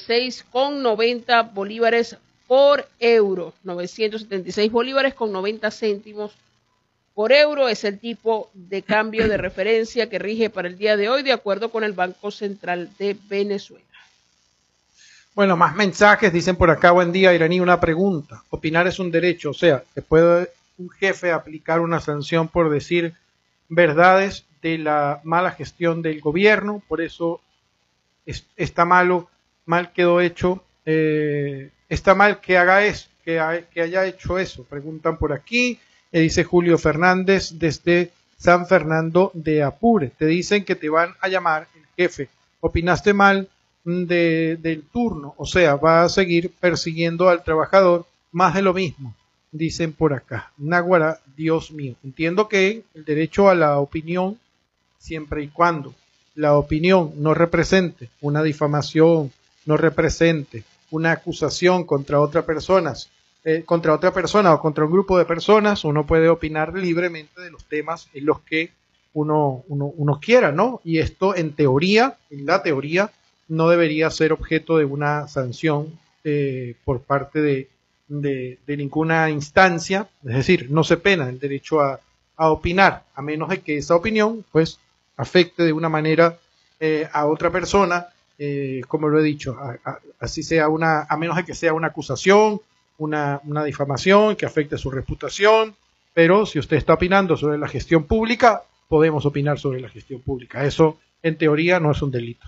976,90 bolívares por euro. 976 bolívares con 90 céntimos por euro es el tipo de cambio de referencia que rige para el día de hoy, de acuerdo con el Banco Central de Venezuela. Bueno, más mensajes, dicen por acá, buen día, Iraní, una pregunta. Opinar es un derecho, o sea, ¿se puede un jefe aplicar una sanción por decir verdades de la mala gestión del gobierno? Por eso está mal quedó hecho, está mal que haga eso, que haya hecho eso. Preguntan por aquí, dice Julio Fernández desde San Fernando de Apure. Te dicen que te van a llamar el jefe. Opinaste mal del turno, o sea, va a seguir persiguiendo al trabajador, más de lo mismo, dicen por acá. Náguara, Dios mío. Entiendo que el derecho a la opinión, siempre y cuando la opinión no represente una difamación, no represente una acusación contra otra persona o contra un grupo de personas, uno puede opinar libremente de los temas en los que uno quiera, ¿no? Y esto en teoría, en la teoría, no debería ser objeto de una sanción por parte de ninguna instancia, es decir, no se pena el derecho a opinar, a menos de que esa opinión, pues, afecte de una manera a otra persona, como lo he dicho, así sea a menos de que sea una acusación, una difamación que afecte su reputación, pero si usted está opinando sobre la gestión pública, podemos opinar sobre la gestión pública. Eso, en teoría, no es un delito.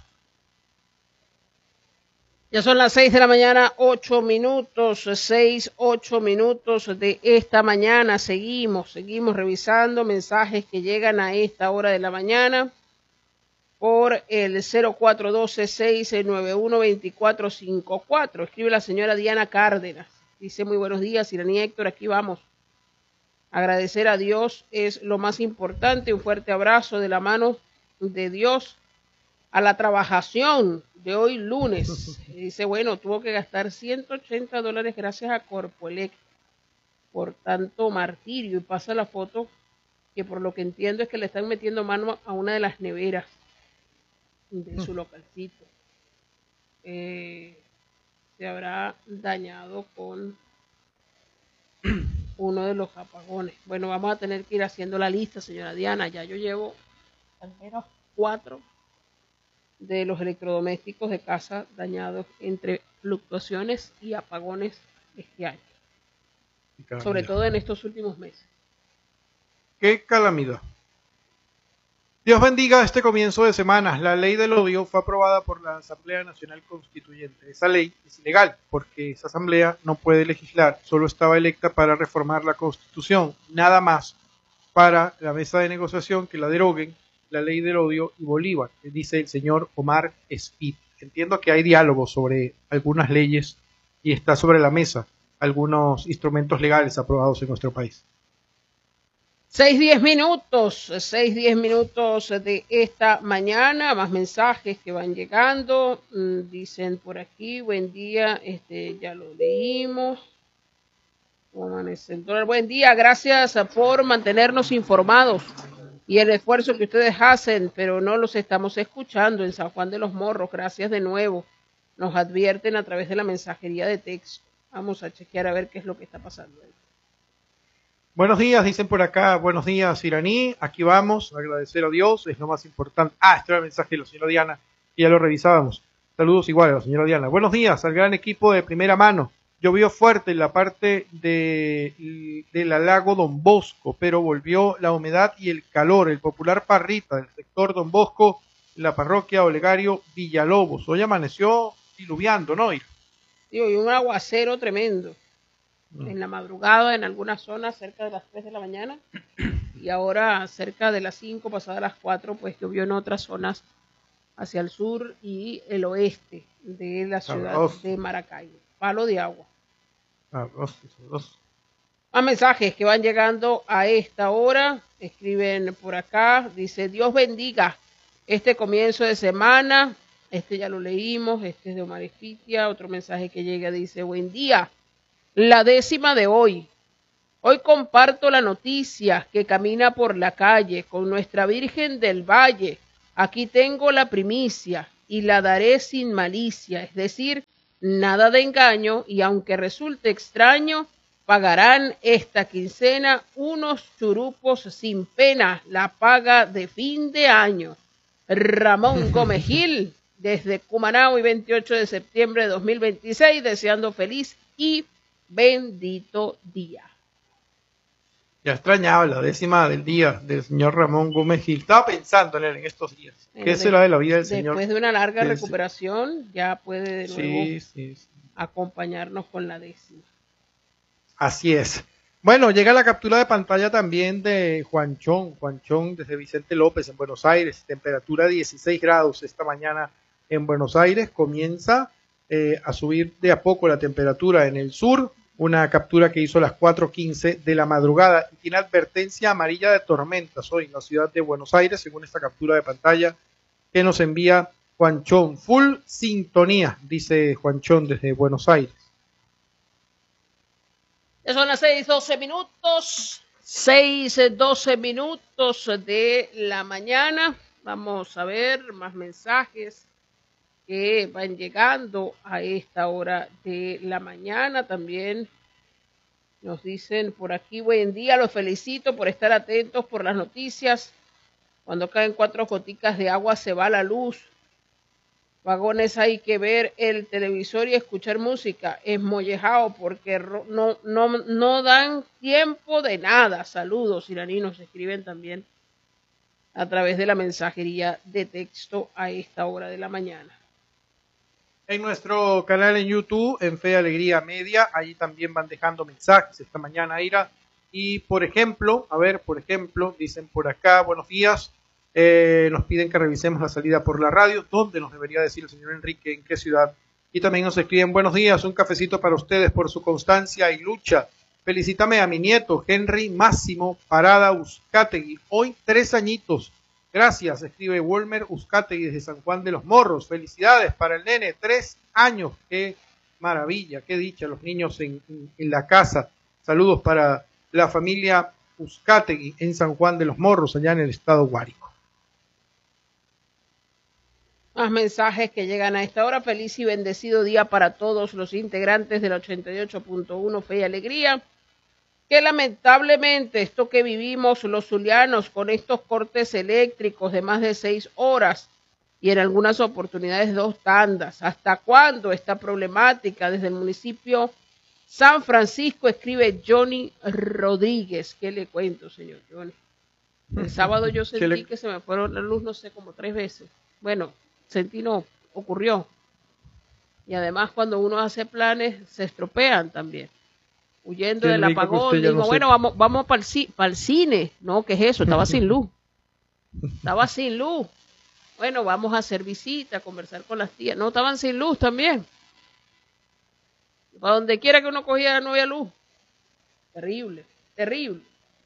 Ya son las 6 de la mañana, 8 minutos, 6, 8 minutos de esta mañana. Seguimos revisando mensajes que llegan a esta hora de la mañana por el 0412-691-2454. Escribe la señora Diana Cárdenas. Dice, muy buenos días, Iraní Héctor, aquí vamos. Agradecer a Dios es lo más importante. Un fuerte abrazo de la mano de Dios a la trabajación de hoy lunes. Dice, bueno, tuvo que gastar $180 gracias a Corpoelec por tanto martirio. Y pasa la foto que por lo que entiendo es que le están metiendo mano a una de las neveras de su localcito. Se habrá dañado con uno de los apagones. Bueno, vamos a tener que ir haciendo la lista, señora Diana. Ya yo llevo al menos 4 de los electrodomésticos de casa dañados entre fluctuaciones y apagones este año. Sobre todo en estos últimos meses. ¡Qué calamidad! Dios bendiga este comienzo de semana. La ley del odio fue aprobada por la Asamblea Nacional Constituyente. Esa ley es ilegal porque esa asamblea no puede legislar, solo estaba electa para reformar la Constitución, nada más para la mesa de negociación que la deroguen, la ley del odio y Bolívar, dice el señor Omar Speed. Entiendo que hay diálogo sobre algunas leyes y está sobre la mesa algunos instrumentos legales aprobados en nuestro país. 6:10 minutos de esta mañana, más mensajes que van llegando, dicen por aquí, buen día, ya lo leímos, buen día, gracias por mantenernos informados y el esfuerzo que ustedes hacen, pero no los estamos escuchando en San Juan de los Morros, gracias de nuevo, nos advierten a través de la mensajería de texto, vamos a chequear a ver qué es lo que está pasando ahí. Buenos días, dicen por acá, buenos días Iraní, aquí vamos, agradecer a Dios, es lo más importante. Este era el mensaje de la señora Diana, y ya lo revisábamos. Saludos igual a la señora Diana. Buenos días al gran equipo de primera mano. Llovió fuerte en la parte del lago Don Bosco, pero volvió la humedad y el calor. El popular Parrita del sector Don Bosco, la parroquia Olegario Villalobos. Hoy amaneció diluviando, ¿no? Sí, hoy un aguacero tremendo. En la madrugada en algunas zonas cerca de las 3 de la mañana y ahora cerca de las 5 pasadas las 4 pues llovió en otras zonas hacia el sur y el oeste de la ciudad de Maracaibo. Palo de agua. Más mensajes que van llegando a esta hora, escriben por acá, dice Dios bendiga este comienzo de semana, ya lo leímos, es de Omar Espitia, otro mensaje que llega dice buen día. La 10ª de hoy. Hoy comparto la noticia que camina por la calle con nuestra Virgen del Valle. Aquí tengo la primicia. y la daré sin malicia, es decir, nada de engaño, y aunque resulte extraño, pagarán esta quincena unos churupos sin pena, la paga de fin de año. Ramón Gómez Gil, desde Cumaná, hoy 28 de septiembre de 2026, deseando feliz y bendito día. Ya extrañaba la décima del día del señor Ramón Gómez Gil. Estaba pensando en él en estos días. ¿Qué será de la vida del señor? Después de una larga recuperación, ya puede de nuevo sí. acompañarnos con la décima. Así es. Bueno, llega la captura de pantalla también de Juanchón desde Vicente López en Buenos Aires, temperatura 16 grados esta mañana en Buenos Aires, comienza a subir de a poco la temperatura en el sur, una captura que hizo a las 4:15 de la madrugada y tiene advertencia amarilla de tormentas hoy en la ciudad de Buenos Aires, según esta captura de pantalla que nos envía Juanchón. Full sintonía, dice Juanchón desde Buenos Aires. Son las 6:12 minutos, 6:12 minutos de la mañana. Vamos a ver más mensajes que van llegando a esta hora de la mañana. También nos dicen por aquí, buen día, los felicito por estar atentos por las noticias. Cuando caen 4 goticas de agua se va la luz. Vagones hay que ver el televisor y escuchar música. Es mollejao porque no dan tiempo de nada. Saludos, iraní, nos escriben también a través de la mensajería de texto a esta hora de la mañana. En nuestro canal en YouTube, en Fe y Alegría Media, allí también van dejando mensajes esta mañana, Ira. Y por ejemplo, dicen por acá, buenos días. Nos piden que revisemos la salida por la radio, donde nos debería decir el señor Enrique en qué ciudad. Y también nos escriben, buenos días, un cafecito para ustedes por su constancia y lucha. Felicítame a mi nieto, Henry Máximo Parada Uzcategui, hoy 3 añitos. Gracias, escribe Wolmer Uzcategui desde San Juan de los Morros. Felicidades para el nene, 3 años. Qué maravilla, qué dicha, los niños en la casa. Saludos para la familia Uzcategui en San Juan de los Morros, allá en el estado Guárico. Más mensajes que llegan a esta hora. Feliz y bendecido día para todos los integrantes del 88.1 Fe y Alegría. Que lamentablemente esto que vivimos los zulianos con estos cortes eléctricos de más de 6 horas y en algunas oportunidades 2 tandas. ¿Hasta cuándo esta problemática? Desde el municipio San Francisco escribe Johnny Rodríguez. ¿Qué le cuento, señor Johnny? El sábado yo sentí que se me fueron la luz, no sé, como 3 veces. Bueno, sentí no, ocurrió. Y además cuando uno hace planes se estropean también. Huyendo del apagón, digo, no bueno, vamos para el cine. No, ¿qué es eso? Estaba sin luz. Estaba sin luz. Bueno, vamos a hacer visita, a conversar con las tías. No, estaban sin luz también. Para donde quiera que uno cogía no había luz. Terrible, terrible.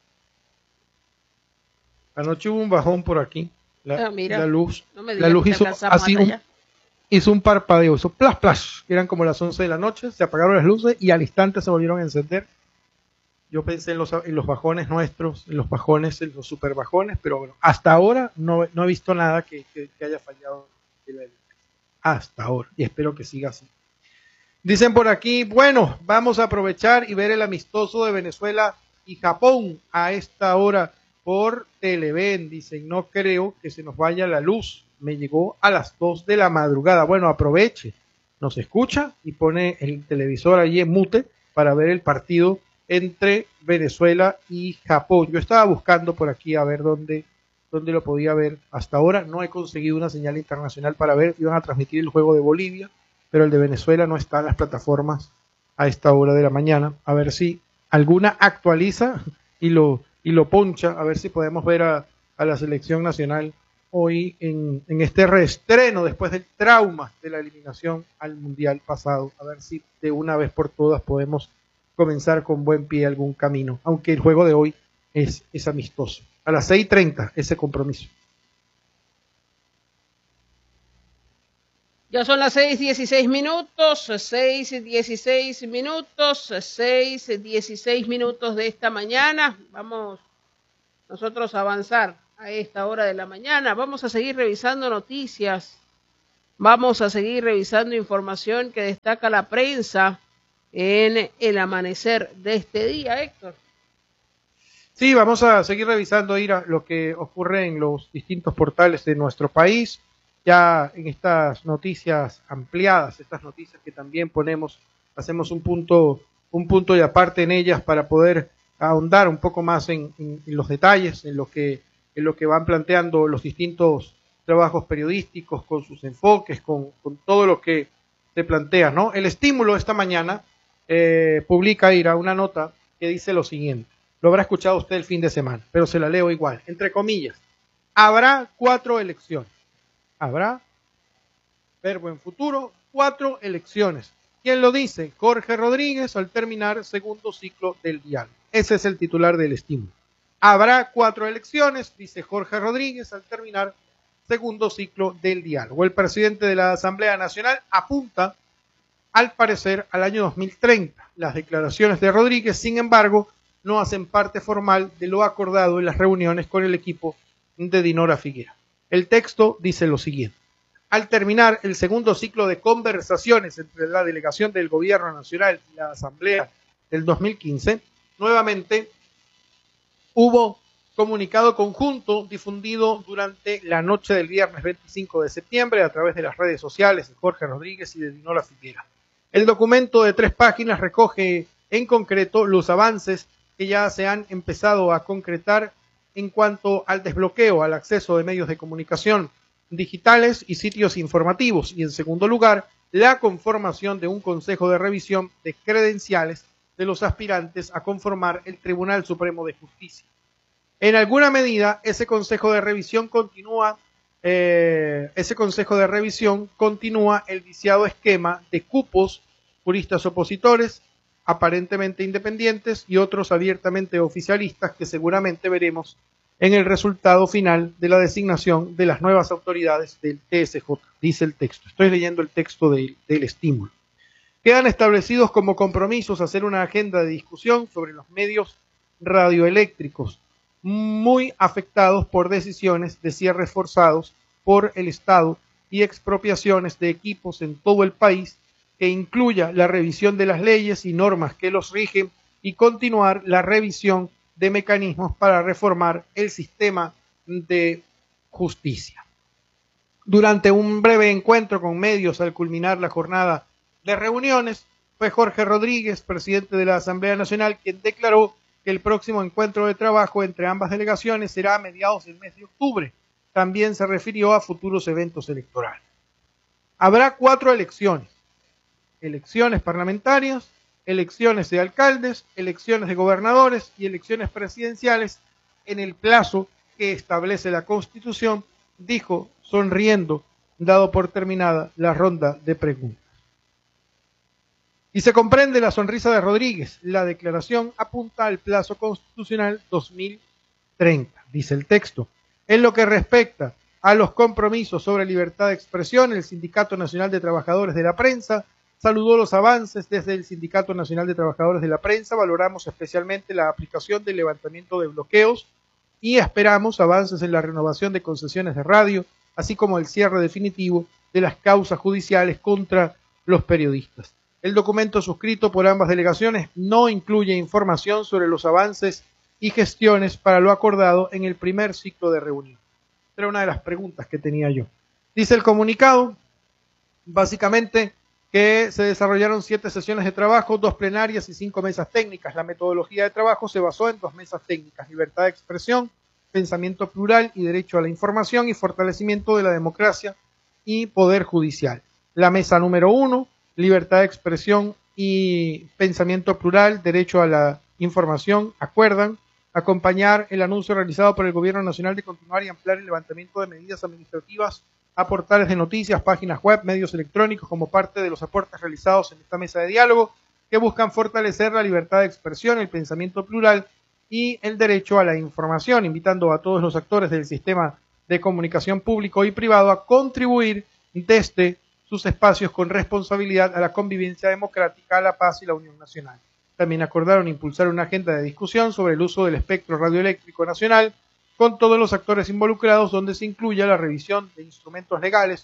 Anoche hubo un bajón por aquí. La luz, no me la luz hizo así hizo un parpadeo, hizo plas plas, eran como las 11 de la noche, se apagaron las luces y al instante se volvieron a encender. Yo pensé en los bajones nuestros, en los super bajones, pero bueno, hasta ahora no he visto nada que haya fallado hasta ahora, y espero que siga así. Dicen por aquí, bueno, vamos a aprovechar y ver el amistoso de Venezuela y Japón a esta hora por Televen. Dicen, no creo que se nos vaya la luz, me llegó a las 2 de la madrugada. Bueno, aproveche, nos escucha y pone el televisor allí en mute para ver el partido entre Venezuela y Japón. Yo estaba buscando por aquí a ver dónde lo podía ver. Hasta ahora no he conseguido una señal internacional para ver. Iban a transmitir el juego de Bolivia, pero el de Venezuela no está en las plataformas a esta hora de la mañana. A ver si alguna actualiza y lo poncha, a ver si podemos ver a la selección nacional hoy en este reestreno después del trauma de la eliminación al Mundial pasado. A ver si de una vez por todas podemos comenzar con buen pie algún camino, aunque el juego de hoy es amistoso. A las 6:30 ese compromiso. Ya son las 6:16 minutos, 6:16 minutos, 6:16 minutos de esta mañana. Vamos nosotros a avanzar a esta hora de la mañana. Vamos a seguir revisando noticias Vamos a seguir revisando información que destaca la prensa en el amanecer de este día, Héctor. Sí, vamos a seguir revisando, Ira, lo que ocurre en los distintos portales de nuestro país, ya en estas noticias ampliadas, estas noticias que también ponemos, hacemos un punto y aparte en ellas para poder ahondar un poco más en los detalles, en lo que van planteando los distintos trabajos periodísticos, con sus enfoques, con todo lo que se plantea, ¿no? El Estímulo esta mañana publica, Ira, una nota que dice lo siguiente. Lo habrá escuchado usted el fin de semana, pero se la leo igual. Entre comillas, habrá 4 elecciones. Habrá, verbo en futuro, 4 elecciones. ¿Quién lo dice? Jorge Rodríguez al terminar segundo ciclo del diálogo. Ese es el titular del Estímulo. Habrá 4 elecciones, dice Jorge Rodríguez al terminar segundo ciclo del diálogo. El presidente de la Asamblea Nacional apunta, al parecer, al año 2030. Las declaraciones de Rodríguez, sin embargo, no hacen parte formal de lo acordado en las reuniones con el equipo de Dinora Figuera. El texto dice lo siguiente. Al terminar el segundo ciclo de conversaciones entre la delegación del Gobierno Nacional y la Asamblea del 2015, nuevamente hubo comunicado conjunto difundido durante la noche del viernes 25 de septiembre a través de las redes sociales de Jorge Rodríguez y de Dinora Figuera. El documento de 3 páginas recoge en concreto los avances que ya se han empezado a concretar en cuanto al desbloqueo al acceso de medios de comunicación digitales y sitios informativos y, en segundo lugar, la conformación de un consejo de revisión de credenciales de los aspirantes a conformar el Tribunal Supremo de Justicia. En alguna medida, ese consejo de revisión continúa el viciado esquema de cupos, juristas opositores, aparentemente independientes y otros abiertamente oficialistas que seguramente veremos en el resultado final de la designación de las nuevas autoridades del TSJ, dice el texto. Estoy leyendo el texto del Estímulo. Quedan establecidos como compromisos hacer una agenda de discusión sobre los medios radioeléctricos muy afectados por decisiones de cierres forzados por el Estado y expropiaciones de equipos en todo el país, que incluya la revisión de las leyes y normas que los rigen y continuar la revisión de mecanismos para reformar el sistema de justicia. Durante un breve encuentro con medios al culminar la jornada de reuniones, fue Jorge Rodríguez, presidente de la Asamblea Nacional, quien declaró que el próximo encuentro de trabajo entre ambas delegaciones será a mediados del mes de octubre. También se refirió a futuros eventos electorales. Habrá 4 elecciones. Elecciones parlamentarias, elecciones de alcaldes, elecciones de gobernadores y elecciones presidenciales en el plazo que establece la Constitución, dijo sonriendo, dado por terminada la ronda de preguntas. Y se comprende la sonrisa de Rodríguez. La declaración apunta al plazo constitucional 2030, dice el texto. En lo que respecta a los compromisos sobre libertad de expresión, el Sindicato Nacional de Trabajadores de la Prensa saludó los avances desde el Sindicato Nacional de Trabajadores de la Prensa. Valoramos especialmente la aplicación del levantamiento de bloqueos y esperamos avances en la renovación de concesiones de radio, así como el cierre definitivo de las causas judiciales contra los periodistas. El documento suscrito por ambas delegaciones no incluye información sobre los avances y gestiones para lo acordado en el primer ciclo de reunión. Era una de las preguntas que tenía yo. Dice el comunicado, básicamente, que se desarrollaron 7 sesiones de trabajo, 2 plenarias y 5 mesas técnicas. La metodología de trabajo se basó en 2 mesas técnicas: libertad de expresión, pensamiento plural y derecho a la información, y fortalecimiento de la democracia y poder judicial. La mesa número 1, libertad de expresión y pensamiento plural, derecho a la información, acuerdan acompañar el anuncio realizado por el Gobierno Nacional de continuar y ampliar el levantamiento de medidas administrativas a portales de noticias, páginas web, medios electrónicos como parte de los aportes realizados en esta mesa de diálogo, que buscan fortalecer la libertad de expresión, el pensamiento plural y el derecho a la información, invitando a todos los actores del sistema de comunicación público y privado a contribuir desde sus espacios con responsabilidad a la convivencia democrática, a la paz y la unión nacional. También acordaron impulsar una agenda de discusión sobre el uso del espectro radioeléctrico nacional con todos los actores involucrados, donde se incluya la revisión de instrumentos legales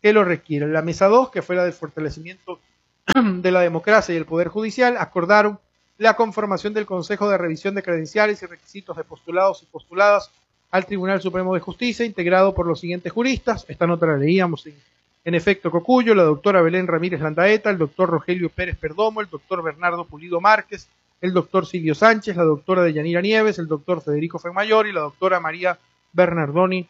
que lo requieren. La mesa 2, que fue la del fortalecimiento de la democracia y el Poder Judicial, acordaron la conformación del Consejo de Revisión de Credenciales y Requisitos de Postulados y Postuladas al Tribunal Supremo de Justicia, integrado por los siguientes juristas. Esta nota la leíamos en efecto Cocuyo, la doctora Belén Ramírez Landaeta, el doctor Rogelio Pérez Perdomo, el doctor Bernardo Pulido Márquez, el doctor Silvio Sánchez, la doctora Deyanira Nieves, el doctor Federico Fenmayor y la doctora María Bernardoni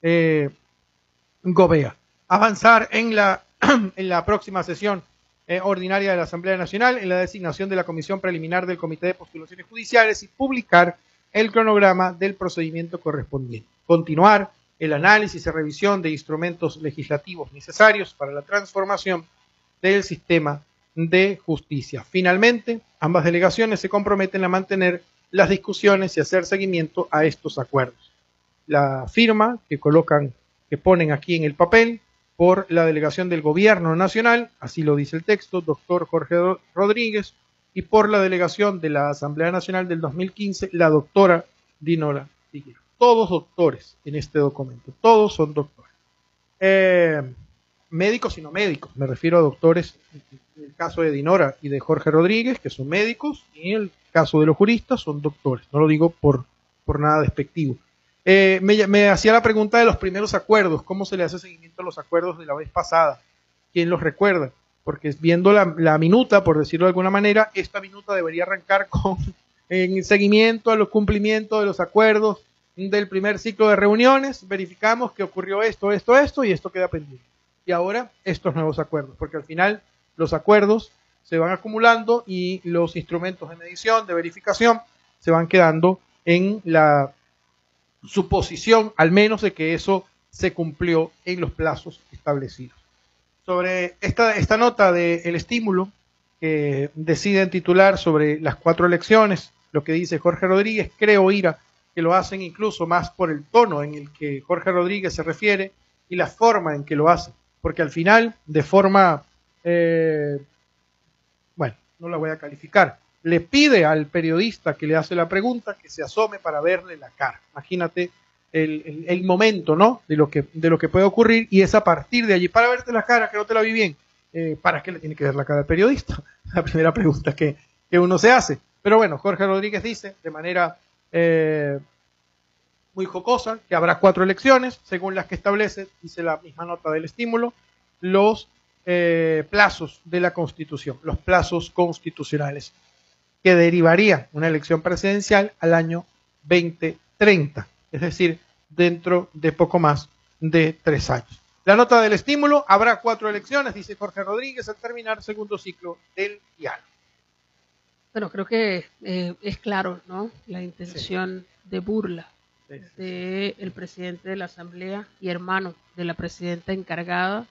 Gobea. Avanzar en la próxima sesión ordinaria de la Asamblea Nacional en la designación de la Comisión Preliminar del Comité de Postulaciones Judiciales y publicar el cronograma del procedimiento correspondiente. Continuar el análisis y revisión de instrumentos legislativos necesarios para la transformación del sistema de justicia. Finalmente, ambas delegaciones se comprometen a mantener las discusiones y hacer seguimiento a estos acuerdos. La firma que ponen aquí en el papel por la delegación del Gobierno Nacional, así lo dice el texto, doctor Jorge Rodríguez, y por la delegación de la Asamblea Nacional del 2015, la doctora Dinora Figueroa. Todos doctores en este documento, todos son doctores. Médicos y no médicos, me refiero a doctores en el caso de Dinora y de Jorge Rodríguez, que son médicos, y en el caso de los juristas son doctores, no lo digo por nada despectivo. Me hacía la pregunta de los primeros acuerdos, ¿cómo se le hace seguimiento a los acuerdos de la vez pasada? ¿Quién los recuerda? Porque viendo la minuta, por decirlo de alguna manera, esta minuta debería arrancar con en seguimiento a los cumplimientos de los acuerdos del primer ciclo de reuniones, verificamos que ocurrió esto, y esto queda pendiente. Y ahora estos nuevos acuerdos, porque al final los acuerdos se van acumulando y los instrumentos de medición, de verificación, se van quedando en la suposición, al menos, de que eso se cumplió en los plazos establecidos. Sobre esta nota del estímulo que deciden titular sobre las 4 elecciones, lo que dice Jorge Rodríguez, creo, Ira, que lo hacen incluso más por el tono en el que Jorge Rodríguez se refiere y la forma en que lo hace, porque al final, de forma, bueno, no la voy a calificar, le pide al periodista que le hace la pregunta que se asome para verle la cara. Imagínate el momento, ¿no? de lo que puede ocurrir, y es a partir de allí, para verte la cara, que no te la vi bien, ¿para qué le tiene que ver la cara al periodista? La primera pregunta que uno se hace. Pero bueno, Jorge Rodríguez dice de manera muy jocosa que habrá 4 elecciones, según las que establece, dice la misma nota del estímulo, los plazos de la Constitución, los plazos constitucionales, que derivaría una elección presidencial al año 2030, es decir, dentro de poco más de 3 años. La nota del estímulo, habrá 4 elecciones, dice Jorge Rodríguez, al terminar segundo ciclo del diálogo. Bueno, creo que es claro, ¿no? La intención de burla del presidente de la Asamblea y hermano de la presidenta encargada,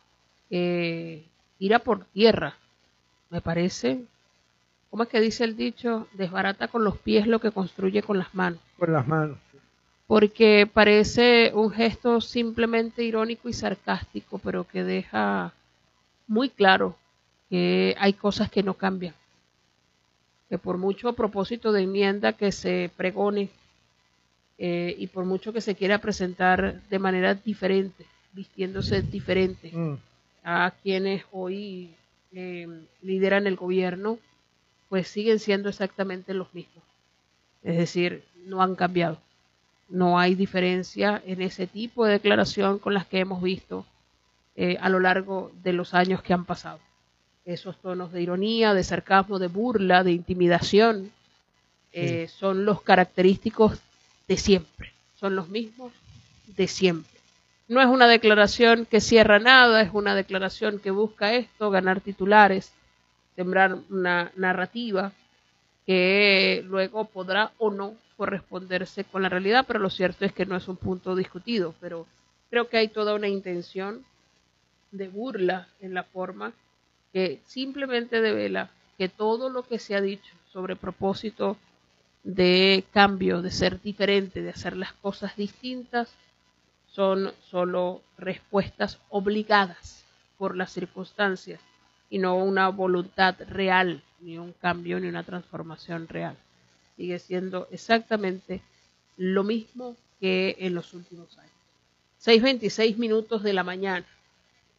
irá por tierra, me parece. ¿Cómo es que dice el dicho? Desbarata con los pies lo que construye con las manos. Con las manos. Porque parece un gesto simplemente irónico y sarcástico, pero que deja muy claro que hay cosas que no cambian. Que por mucho propósito de enmienda que se pregone y por mucho que se quiera presentar de manera diferente, vistiéndose diferente a quienes hoy lideran el gobierno, pues siguen siendo exactamente los mismos. Es decir, no han cambiado. No hay diferencia en ese tipo de declaración con las que hemos visto a lo largo de los años que han pasado. Esos tonos de ironía, de sarcasmo, de burla, de intimidación, son los característicos de siempre. Son los mismos de siempre. No es una declaración que cierra nada, es una declaración que busca esto, ganar titulares, sembrar una narrativa que luego podrá o no corresponderse con la realidad, pero lo cierto es que no es un punto discutido. Pero creo que hay toda una intención de burla en la forma que simplemente devela que todo lo que se ha dicho sobre propósito de cambio, de ser diferente, de hacer las cosas distintas, son solo respuestas obligadas por las circunstancias y no una voluntad real, ni un cambio, ni una transformación real. Sigue siendo exactamente lo mismo que en los últimos años. 6:26 de la mañana.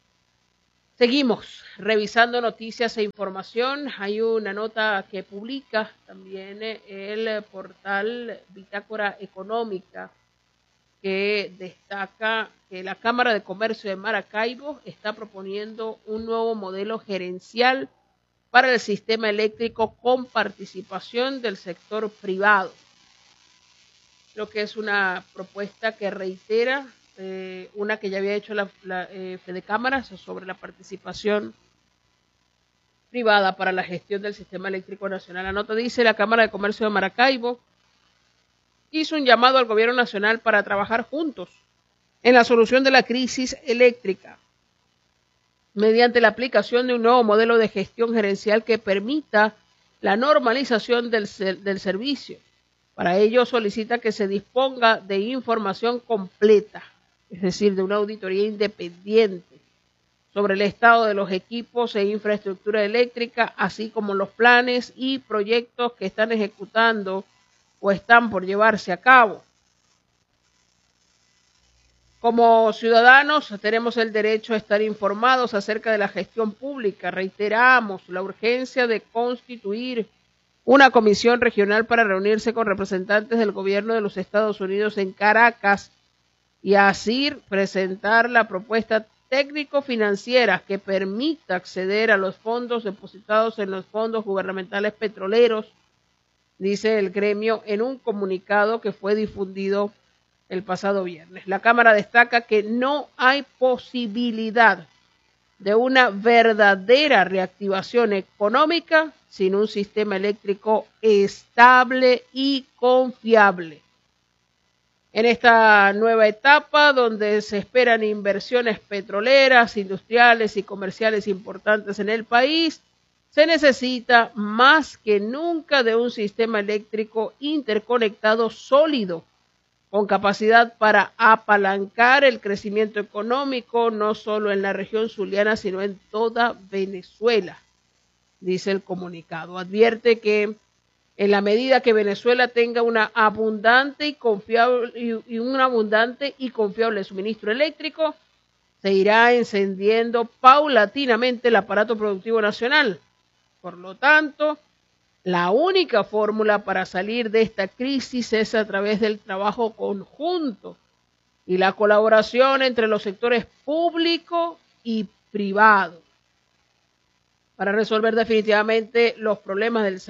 Seguimos revisando noticias e información. Hay una nota que publica también el portal Bitácora Económica que destaca que la Cámara de Comercio de Maracaibo está proponiendo un nuevo modelo gerencial para el sistema eléctrico con participación del sector privado. Lo que es una propuesta que reitera una que ya había hecho la Fede Cámaras sobre la participación privada para la gestión del sistema eléctrico nacional. La nota dice: la Cámara de Comercio de Maracaibo hizo un llamado al gobierno nacional para trabajar juntos en la solución de la crisis eléctrica mediante la aplicación de un nuevo modelo de gestión gerencial que permita la normalización del servicio. Para ello solicita que se disponga de información completa, es decir, de una auditoría independiente sobre el estado de los equipos e infraestructura eléctrica, así como los planes y proyectos que están ejecutando o están por llevarse a cabo. Como ciudadanos tenemos el derecho a estar informados acerca de la gestión pública. Reiteramos la urgencia de constituir una comisión regional para reunirse con representantes del gobierno de los Estados Unidos en Caracas y así presentar la propuesta técnico-financiera que permita acceder a los fondos depositados en los fondos gubernamentales petroleros, dice el gremio en un comunicado que fue difundido el pasado viernes. La Cámara destaca que no hay posibilidad de una verdadera reactivación económica sin un sistema eléctrico estable y confiable. En esta nueva etapa, donde se esperan inversiones petroleras, industriales y comerciales importantes en el país, se necesita más que nunca de un sistema eléctrico interconectado sólido, con capacidad para apalancar el crecimiento económico, no solo en la región zuliana, sino en toda Venezuela, dice el comunicado. Advierte que en la medida que Venezuela tenga un abundante y confiable suministro eléctrico, se irá encendiendo paulatinamente el aparato productivo nacional. Por lo tanto, la única fórmula para salir de esta crisis es a través del trabajo conjunto y la colaboración entre los sectores público y privado para resolver definitivamente los problemas del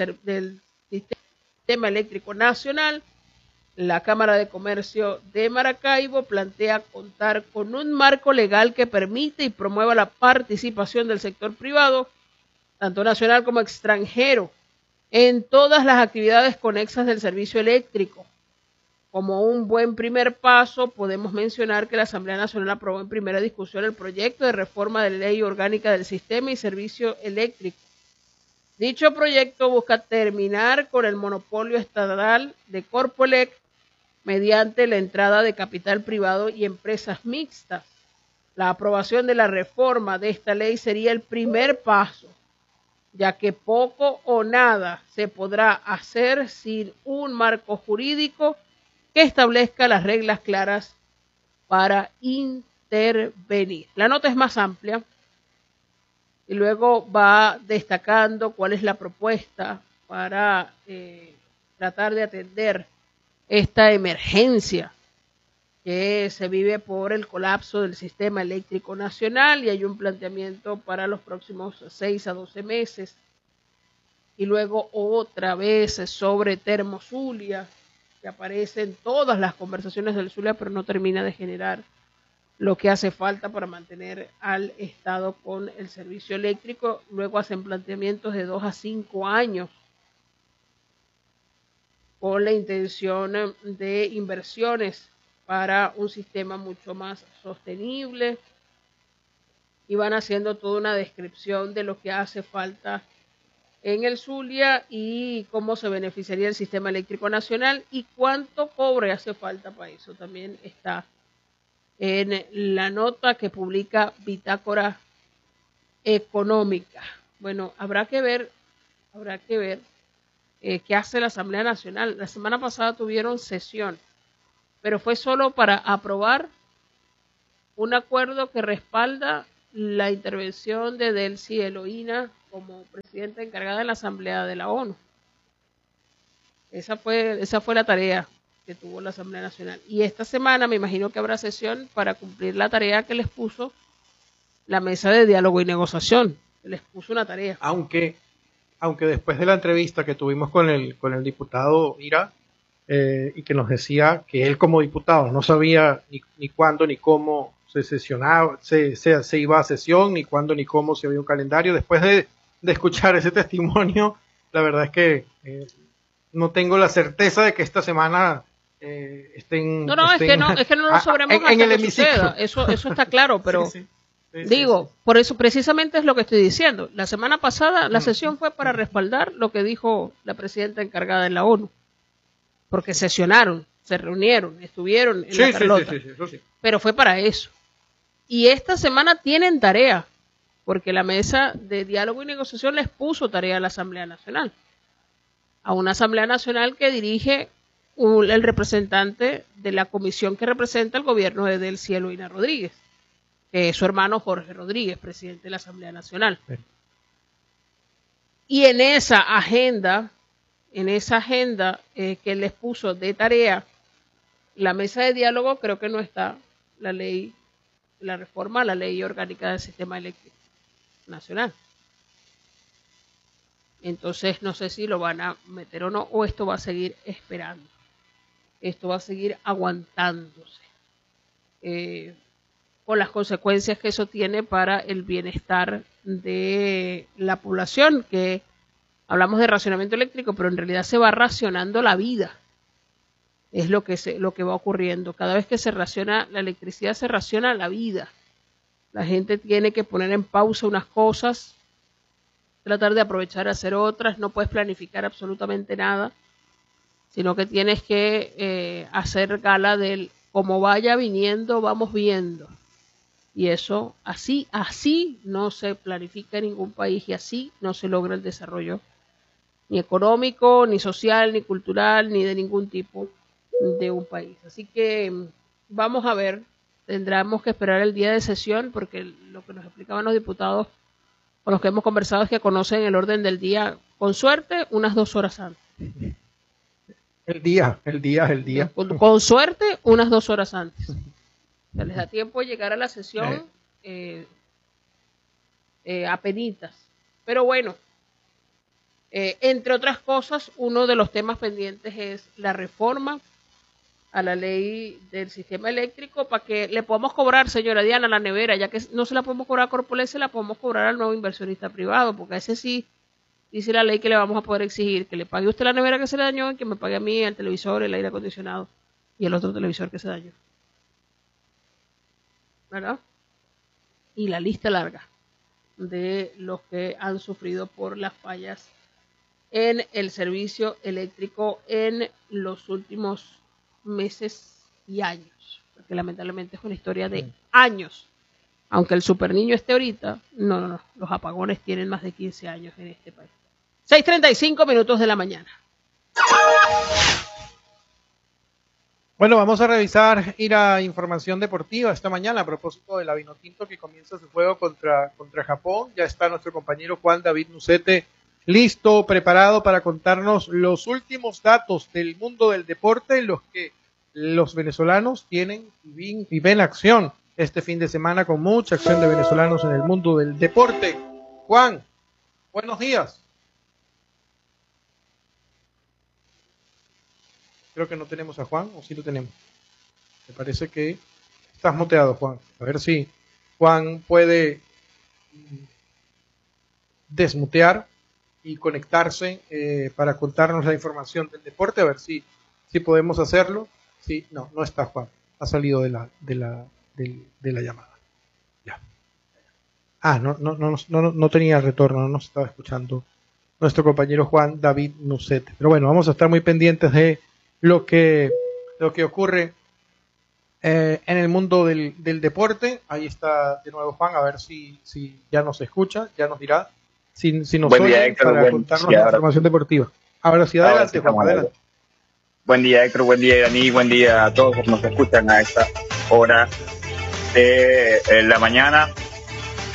sistema eléctrico nacional. La Cámara de Comercio de Maracaibo plantea contar con un marco legal que permite y promueva la participación del sector privado, tanto nacional como extranjero, en todas las actividades conexas del servicio eléctrico. Como un buen primer paso, podemos mencionar que la Asamblea Nacional aprobó en primera discusión el proyecto de reforma de la Ley Orgánica del Sistema y Servicio Eléctrico. Dicho proyecto busca terminar con el monopolio estatal de Corpoelec mediante la entrada de capital privado y empresas mixtas. La aprobación de la reforma de esta ley sería el primer paso, ya que poco o nada se podrá hacer sin un marco jurídico que establezca las reglas claras para intervenir. La nota es más amplia y luego va destacando cuál es la propuesta para tratar de atender esta emergencia que se vive por el colapso del sistema eléctrico nacional, y hay un planteamiento para los próximos 6 a 12 meses. Y luego otra vez sobre Termozulia, que aparece en todas las conversaciones del Zulia, pero no termina de generar lo que hace falta para mantener al Estado con el servicio eléctrico. Luego hacen planteamientos de 2 a 5 años con la intención de inversiones para un sistema mucho más sostenible, y van haciendo toda una descripción de lo que hace falta en el Zulia y cómo se beneficiaría el sistema eléctrico nacional y cuánto cobre hace falta para eso. También está en la nota que publica Bitácora Económica. Bueno, habrá que ver qué hace la Asamblea Nacional. La semana pasada tuvieron sesión, pero fue solo para aprobar un acuerdo que respalda la intervención de Delcy Eloína como presidenta encargada en la Asamblea de la ONU. Esa fue la tarea que tuvo la Asamblea Nacional. Y esta semana me imagino que habrá sesión para cumplir la tarea que les puso la mesa de diálogo y negociación. Les puso una tarea. Aunque después de la entrevista que tuvimos con el diputado Ira, y que nos decía que él como diputado no sabía ni cuándo ni cómo se sesionaba, se iba a sesión, ni cuándo ni cómo se había un calendario. Después de escuchar ese testimonio, la verdad es que no tengo la certeza de que esta semana estén... Es que no lo sabremos hasta en el que hemiciclo. suceda. Eso está claro, pero Sí. Por eso precisamente es lo que estoy diciendo. La semana pasada la sesión fue para respaldar lo que dijo la presidenta encargada en la ONU. Porque sesionaron, se reunieron, estuvieron en la Carlota. Sí. Pero fue para eso. Y esta semana tienen tarea, porque la mesa de diálogo y negociación les puso tarea a la Asamblea Nacional. A una Asamblea Nacional que dirige el representante de la comisión que representa el gobierno de Delcy Eloína Rodríguez, que es su hermano Jorge Rodríguez, presidente de la Asamblea Nacional. Sí. Y en esa agenda que les puso de tarea la mesa de diálogo, creo que no está la reforma a la ley orgánica del sistema eléctrico nacional. Entonces no sé si lo van a meter o no, o esto va a seguir esperando. Esto va a seguir aguantándose. Con las consecuencias que eso tiene para el bienestar de la población, que hablamos de racionamiento eléctrico, pero en realidad se va racionando la vida. Es lo que va ocurriendo. Cada vez que se raciona la electricidad, se raciona la vida. La gente tiene que poner en pausa unas cosas, tratar de aprovechar a hacer otras, no puedes planificar absolutamente nada, sino que tienes que hacer gala del como vaya viniendo, vamos viendo. Y eso, así no se planifica en ningún país y así no se logra el desarrollo ni económico, ni social, ni cultural, ni de ningún tipo de un país. Así que vamos a ver, tendremos que esperar el día de sesión, porque lo que nos explicaban los diputados con los que hemos conversado es que conocen el orden del día, con suerte, unas 2 horas antes. El día. Con suerte, unas 2 horas antes. O sea, les da tiempo de llegar a la sesión apenitas. Pero bueno, entre otras cosas, uno de los temas pendientes es la reforma a la ley del sistema eléctrico para que le podamos cobrar, señora Diana, la nevera, ya que no se la podemos cobrar a Corpoelec, se la podemos cobrar al nuevo inversionista privado, porque a ese sí dice la ley que le vamos a poder exigir que le pague usted la nevera que se le dañó y que me pague a mí el televisor, el aire acondicionado y el otro televisor que se dañó. ¿Verdad? Y la lista larga de los que han sufrido por las fallas en el servicio eléctrico en los últimos meses y años, porque lamentablemente es una historia de años. Aunque el super niño esté ahorita, no, los apagones tienen más de 15 años en este país. 6:35 minutos de la mañana. Bueno, vamos a revisar información deportiva esta mañana a propósito de la Vinotinto que comienza su juego contra Japón. Ya está nuestro compañero Juan David Nucete listo, preparado para contarnos los últimos datos del mundo del deporte en los que los venezolanos tienen y ven acción este fin de semana, con mucha acción de venezolanos en el mundo del deporte. Juan, buenos días. Creo que no tenemos a Juan, o sí lo tenemos. Me parece que estás muteado, Juan. A ver si Juan puede desmutear y conectarse para contarnos la información del deporte, a ver si podemos hacerlo. Sí, no está Juan, ha salido de la llamada. Ya. No tenía retorno, no nos estaba escuchando nuestro compañero Juan David Nucete. Pero bueno, vamos a estar muy pendientes de lo que ocurre en el mundo del deporte. Ahí está de nuevo Juan, a ver si ya nos escucha, ya nos dirá si nos oye Héctor, para contarnos la información deportiva. Ahora sí, adelante Juan, adelante. Buen día Héctor, buen día Dani, buen día a todos los que nos escuchan a esta hora de la mañana.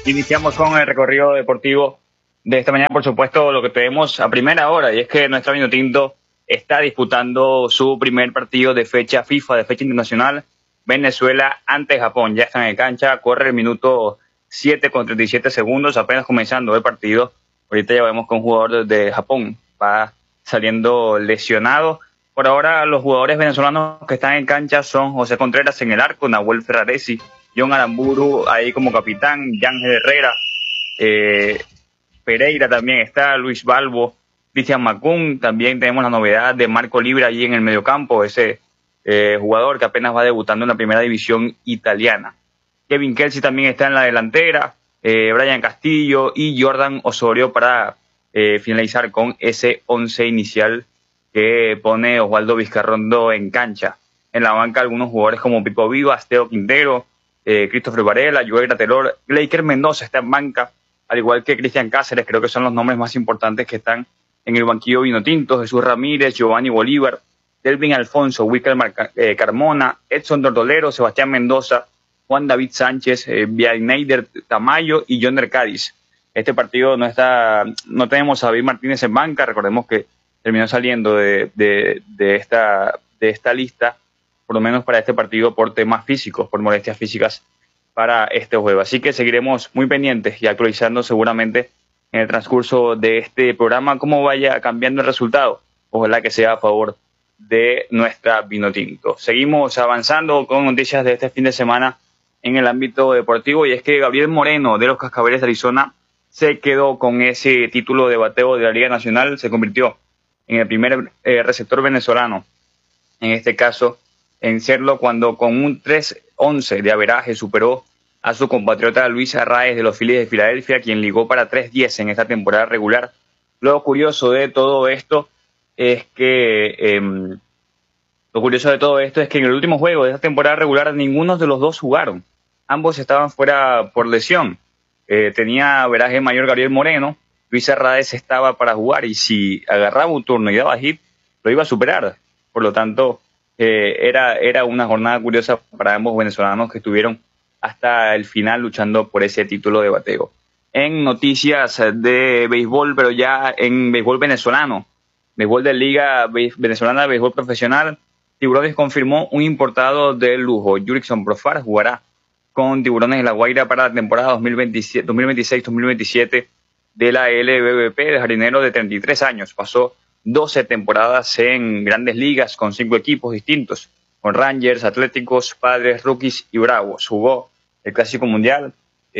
Iniciamos con el recorrido deportivo de esta mañana, por supuesto, lo que tenemos a primera hora, y es que nuestra Vinotinto está disputando su primer partido de fecha FIFA, de fecha internacional, Venezuela ante Japón. Ya están en cancha, corre el minuto 7 con 37 segundos, apenas comenzando el partido. Ahorita ya vemos que un jugador de Japón va saliendo lesionado. Por ahora, los jugadores venezolanos que están en cancha son José Contreras en el arco, Nahuel Ferraresi, John Aramburu ahí como capitán, Yángel Herrera, Pereira también está, Luis Balbo, Cristian Macún. También tenemos la novedad de Marco Libre allí en el mediocampo, ese jugador que apenas va debutando en la primera división italiana. Kevin Kelsey también está en la delantera, Brian Castillo y Jordan Osorio para finalizar con ese 11 inicial que pone Osvaldo Vizcarrondo en cancha. En la banca algunos jugadores como Pipo Vivas, Teo Quintero, Christopher Varela, Joel Gratelor, Gleiker Mendoza está en banca, al igual que Cristian Cáceres. Creo que son los nombres más importantes que están en el banquillo vinotinto. Jesús Ramírez, Giovanni Bolívar, Delvin Alfonso, Wicker Carmona, Edson Tordolero, Sebastián Mendoza, Juan David Sánchez, Vianeyder Tamayo y Yonder Cádiz. Este partido no tenemos a David Martínez en banca. Recordemos que terminó saliendo de esta lista, por lo menos para este partido, por temas físicos, por molestias físicas para este juego. Así que seguiremos muy pendientes y actualizando seguramente en el transcurso de este programa cómo vaya cambiando el resultado. Ojalá que sea a favor de nuestra Vinotinto. Seguimos avanzando con noticias de este fin de semana en el ámbito deportivo, y es que Gabriel Moreno de los Cascabeles de Arizona se quedó con ese título de bateo de la Liga Nacional. Se convirtió en el primer receptor venezolano, en este caso, en serlo, cuando con un 3.11 de averaje superó a su compatriota Luis Arraez de los Phillies de Filadelfia, quien ligó para 3.10 en esta temporada regular. Lo curioso de todo esto es que en el último juego de esta temporada regular ninguno de los dos jugaron. Ambos estaban fuera por lesión. Tenía averaje mayor Gabriel Moreno, Luis Arraez estaba para jugar, y si agarraba un turno y daba hit, lo iba a superar. Por lo tanto, era una jornada curiosa para ambos venezolanos que estuvieron hasta el final luchando por ese título de bateo. En noticias de béisbol, pero ya en béisbol venezolano, béisbol de Liga Venezolana de Béisbol Profesional, Tiburones confirmó un importado de lujo. Jurickson Profar jugará con Tiburones de La Guaira para la temporada 2026-2027 de la LBBP. El jardinero de 33 años pasó 12 temporadas en Grandes Ligas con 5 equipos distintos, con Rangers, Atléticos, Padres, Rockies y Bravos. Jugó el Clásico Mundial,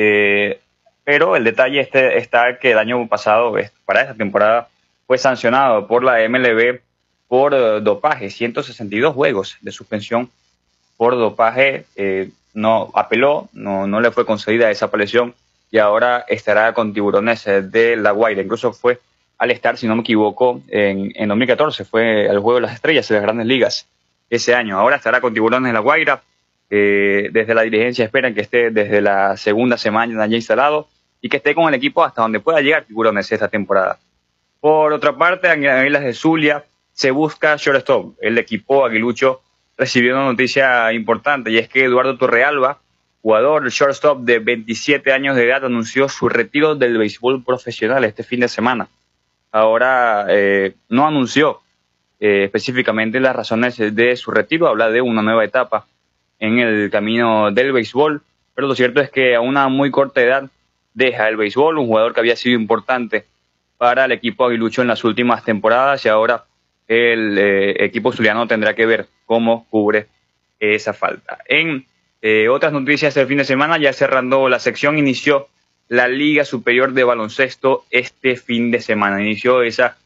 pero el detalle está que el año pasado, para esta temporada, fue sancionado por la MLB por dopaje, 162 juegos de suspensión por dopaje. No apeló, no le fue concedida esa apelación, y ahora estará con Tiburones de La Guaira. Incluso fue al estar, si no me equivoco, en 2014, fue al Juego de las Estrellas de las Grandes Ligas ese año. Ahora estará con Tiburones de La Guaira. Desde la dirigencia esperan que esté desde la segunda semana ya instalado y que esté con el equipo hasta donde pueda llegar Tiburones esta temporada. Por otra parte, en Águilas de Zulia se busca shortstop. El equipo aguilucho recibió una noticia importante, y es que Eduardo Torrealba, jugador shortstop de 27 años de edad, anunció su retiro del béisbol profesional este fin de semana. Ahora no anunció específicamente las razones de su retiro. Habla de una nueva etapa en el camino del béisbol, pero lo cierto es que a una muy corta edad deja el béisbol, un jugador que había sido importante para el equipo aguilucho en las últimas temporadas, y ahora el equipo zuliano tendrá que ver cómo cubre esa falta. En otras noticias del fin de semana, ya cerrando la sección, inició la Liga Superior de Baloncesto este fin de semana. Inició esa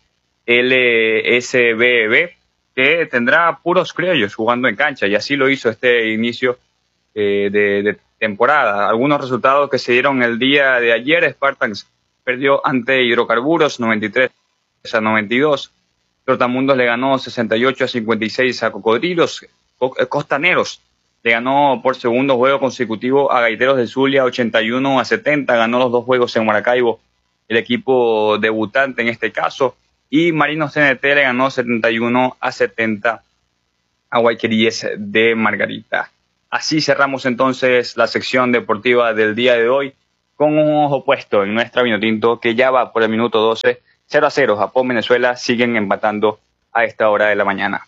LSBB, que tendrá puros criollos jugando en cancha, y así lo hizo este inicio de temporada. Algunos resultados que se dieron el día de ayer: Spartans perdió ante Hidrocarburos 93-92, Trotamundos le ganó 68-56 a Cocodrilos, Costaneros le ganó por segundo juego consecutivo a Gaiteros del Zulia 81-70, ganó los 2 juegos en Maracaibo el equipo debutante en este caso, y Marinos TNT le ganó 71-70 a Guayqueríes de Margarita. Así cerramos entonces la sección deportiva del día de hoy con un ojo puesto en nuestra Vinotinto, que ya va por el minuto 12, 0-0. Japón, Venezuela siguen empatando a esta hora de la mañana.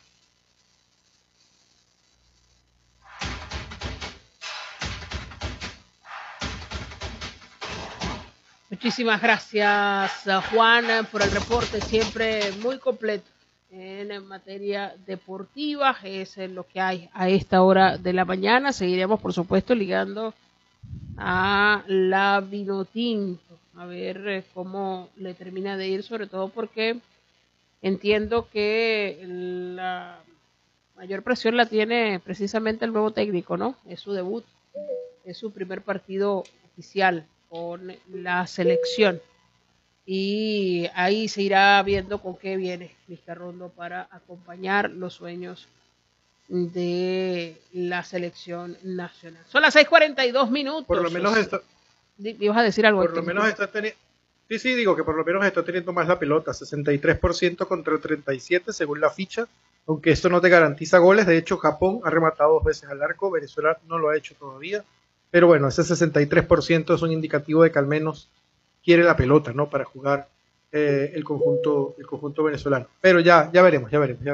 Muchísimas gracias, Juan, por el reporte, siempre muy completo en materia deportiva. Es lo que hay a esta hora de la mañana. Seguiremos, por supuesto, ligando a la Vinotinto, a ver cómo le termina de ir, sobre todo porque entiendo que la mayor presión la tiene precisamente el nuevo técnico, ¿no? Es su debut, es su primer partido oficial con la selección, y ahí se irá viendo con qué viene Vizcarrondo para acompañar los sueños de la selección nacional. Son las 6:42 minutos. Por lo menos ibas a decir algo. Por lo menos está teniendo. Sí, digo que por lo menos está teniendo más la pelota, 63% contra el 37% según la ficha, aunque esto no te garantiza goles. De hecho, Japón ha rematado 2 veces al arco, Venezuela no lo ha hecho todavía. Pero bueno, ese 63% es un indicativo de que al menos quiere la pelota, ¿no? Para jugar el conjunto venezolano. Pero ya veremos.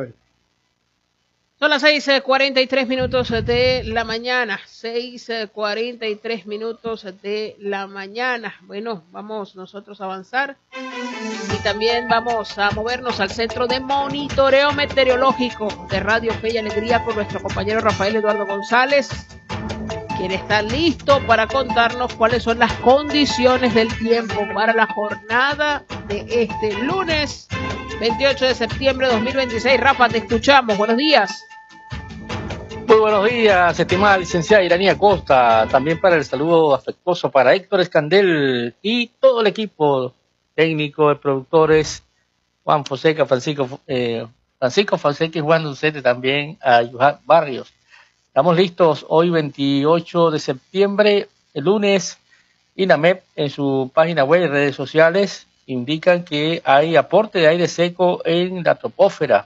Son las 6:43 minutos de la mañana. 6:43 minutos de la mañana. Bueno, vamos nosotros a avanzar. Y también vamos a movernos al centro de monitoreo meteorológico de Radio Fe y Alegría con nuestro compañero Rafael Eduardo González, quien está listo para contarnos cuáles son las condiciones del tiempo para la jornada de este lunes 28 de septiembre de 2026. Rafa, te escuchamos. Buenos días. Muy buenos días, estimada licenciada Iranía Costa. También para el saludo afectuoso para Héctor Escandel y todo el equipo técnico de productores, Juan Fonseca, Francisco Fonseca y Juan Ducete, también a Johan Barrios. Estamos listos hoy 28 de septiembre, el lunes. INAMEP en su página web y redes sociales indican que hay aporte de aire seco en la topósfera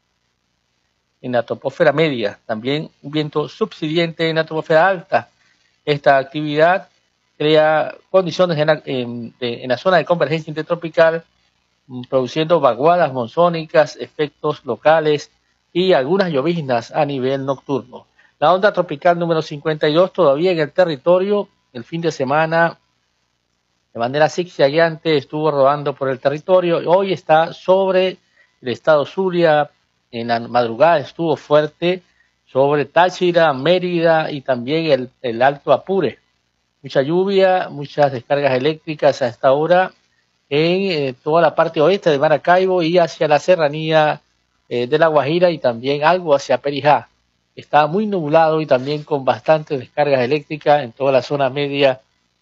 media, también un viento subsiguiente en la topósfera alta. Esta actividad crea condiciones en la zona de convergencia intertropical, produciendo vaguadas monzónicas, efectos locales y algunas lloviznas a nivel nocturno. La onda tropical número 52 todavía en el territorio. El fin de semana, de manera zigzagueante, estuvo rodando por el territorio. Hoy está sobre el estado Zulia. En la madrugada estuvo fuerte sobre Táchira, Mérida y también el Alto Apure. Mucha lluvia, muchas descargas eléctricas a esta hora en toda la parte oeste de Maracaibo y hacia la serranía de La Guajira y también algo hacia Perijá. Está muy nublado y también con bastantes descargas eléctricas en toda la zona media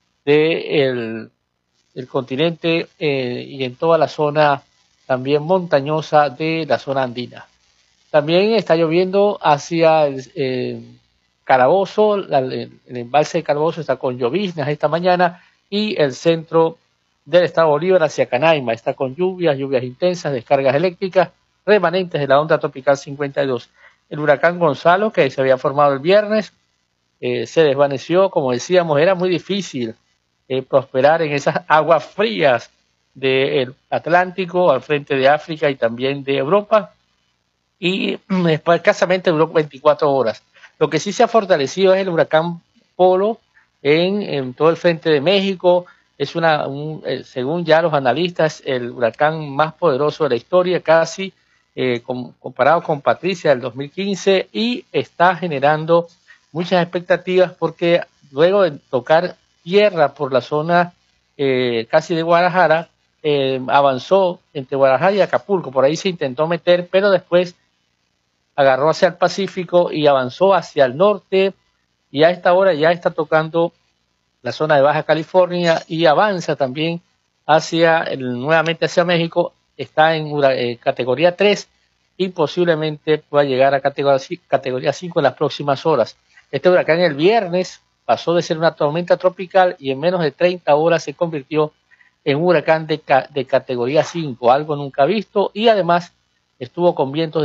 del continente y en toda la zona también montañosa de la zona andina. También está lloviendo hacia el Calabozo, el embalse de Calabozo está con lloviznas esta mañana y el centro del estado Bolívar hacia Canaima está con lluvias intensas, descargas eléctricas, remanentes de la onda tropical 52. El huracán Gonzalo, que se había formado el viernes, se desvaneció. Como decíamos, era muy difícil prosperar en esas aguas frías del Atlántico al frente de África y también de Europa, y escasamente duró 24 horas. Lo que sí se ha fortalecido es el huracán Polo en todo el frente de México. Es según ya los analistas, el huracán más poderoso de la historia, casi comparado con Patricia del 2015, y está generando muchas expectativas porque luego de tocar tierra por la zona casi de Guadalajara, avanzó entre Guadalajara y Acapulco. Por ahí se intentó meter, pero después agarró hacia el Pacífico y avanzó hacia el norte, y a esta hora ya está tocando la zona de Baja California y avanza también nuevamente hacia México. Está en categoría 3 y posiblemente pueda llegar a categoría 5 en las próximas horas. Este huracán el viernes pasó de ser una tormenta tropical y en menos de 30 horas se convirtió en un huracán de categoría 5, algo nunca visto, y además estuvo con vientos de